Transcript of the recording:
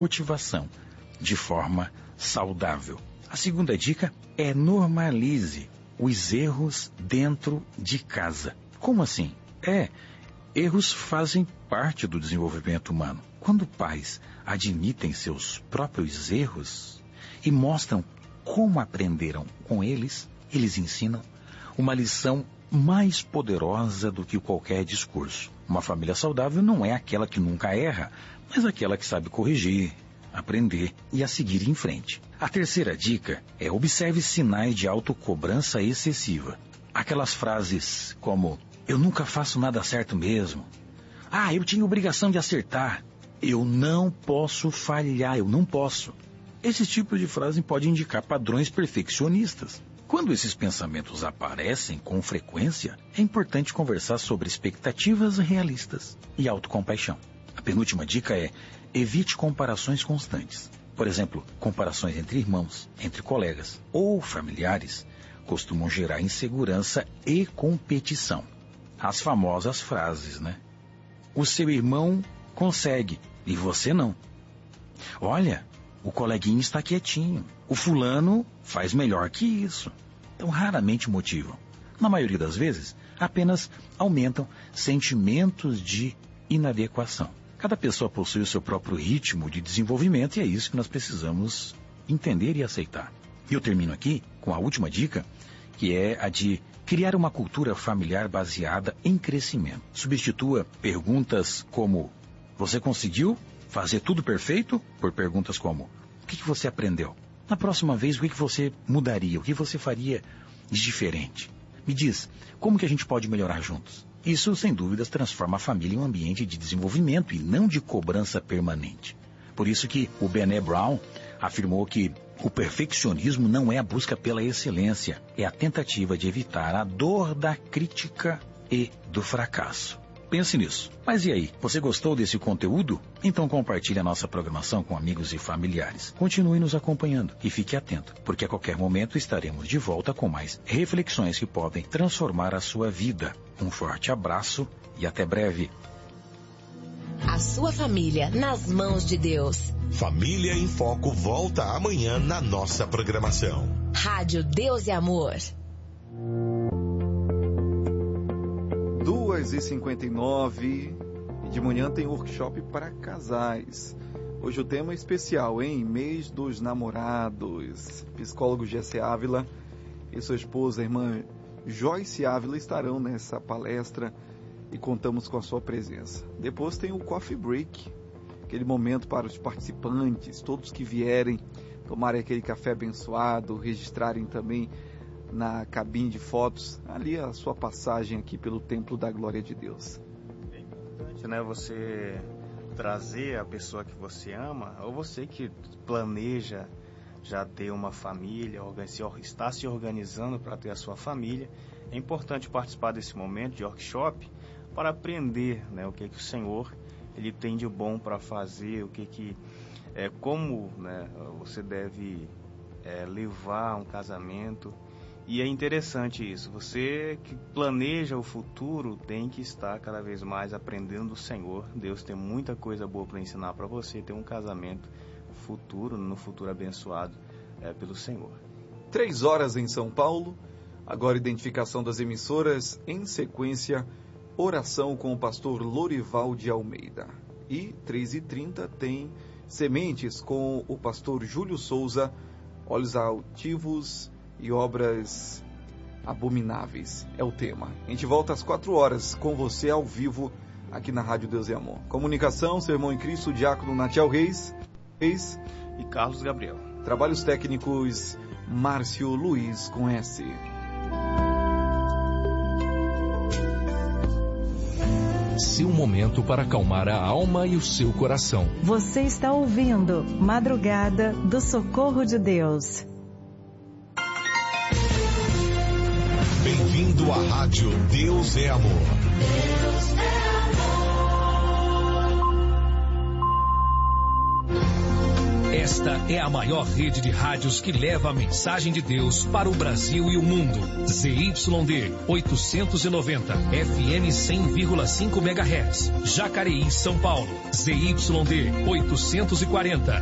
motivação de forma saudável. A segunda dica é normalize os erros dentro de casa. Como assim? Erros fazem parte do desenvolvimento humano. Quando pais admitem seus próprios erros e mostram como aprenderam com eles, eles ensinam uma lição mais poderosa do que qualquer discurso. Uma família saudável não é aquela que nunca erra, mas aquela que sabe corrigir, aprender e a seguir em frente. A terceira dica é observe sinais de autocobrança excessiva. Aquelas frases como, eu nunca faço nada certo mesmo. Eu tinha obrigação de acertar. Eu não posso falhar, eu não posso. Esse tipo de frase pode indicar padrões perfeccionistas. Quando esses pensamentos aparecem com frequência, é importante conversar sobre expectativas realistas e autocompaixão. A penúltima dica é evite comparações constantes. Por exemplo, comparações entre irmãos, entre colegas ou familiares costumam gerar insegurança e competição. As famosas frases, né? O seu irmão consegue e você não. Olha, o coleguinha está quietinho. O fulano faz melhor que isso. Então, raramente motivam. Na maioria das vezes, apenas aumentam sentimentos de inadequação. Cada pessoa possui o seu próprio ritmo de desenvolvimento e é isso que nós precisamos entender e aceitar. E eu termino aqui com a última dica, que é a de criar uma cultura familiar baseada em crescimento. Substitua perguntas como, você conseguiu fazer tudo perfeito? Por perguntas como, o que você aprendeu? Na próxima vez, o que você mudaria? O que você faria de diferente? Me diz, como que a gente pode melhorar juntos? Isso, sem dúvidas, transforma a família em um ambiente de desenvolvimento e não de cobrança permanente. Por isso que o Brené Brown afirmou que o perfeccionismo não é a busca pela excelência, é a tentativa de evitar a dor da crítica e do fracasso. Pense nisso. Mas e aí, você gostou desse conteúdo? Então compartilhe a nossa programação com amigos e familiares. Continue nos acompanhando e fique atento, porque a qualquer momento estaremos de volta com mais reflexões que podem transformar a sua vida. Um forte abraço e até breve. A sua família nas mãos de Deus. Família em Foco volta amanhã na nossa programação. Rádio Deus e Amor. 2h59 e de manhã tem workshop para casais. Hoje o tema é especial, hein? Mês dos Namorados. Psicólogo Jesse Ávila e sua esposa, a irmã Joyce Ávila, estarão nessa palestra e contamos com a sua presença. Depois tem o Coffee Break, aquele momento para os participantes, todos que vierem tomarem aquele café abençoado, registrarem também na cabine de fotos, ali a sua passagem aqui pelo Templo da Glória de Deus. É importante, né, você trazer a pessoa que você ama, ou você que planeja já ter uma família, está se organizando para ter a sua família. É importante participar desse momento de workshop para aprender, né, o que o Senhor ele tem de bom para fazer, como, né, você deve levar um casamento. E é interessante isso, você que planeja o futuro tem que estar cada vez mais aprendendo do Senhor. Deus tem muita coisa boa para ensinar para você ter um casamento futuro, no futuro abençoado pelo Senhor. 3 horas em São Paulo, agora identificação das emissoras, em sequência, oração com o pastor Lorival de Almeida. E 3h30 tem sementes com o pastor Júlio Souza, olhos altivos e obras abomináveis, é o tema. A gente volta às 4 horas com você ao vivo aqui na Rádio Deus e Amor. Comunicação, seu irmão em Cristo, diácono Natiel Reis e Carlos Gabriel. Trabalhos técnicos, Márcio Luiz com S. Seu momento para acalmar a alma e o seu coração. Você está ouvindo Madrugada do Socorro de Deus. Bem-vindo à Rádio Deus é Amor. Deus é amor. Esta é a maior rede de rádios que leva a mensagem de Deus para o Brasil e o mundo. ZYD 890, FM 100,5 MHz. Jacareí, São Paulo. ZYD 840,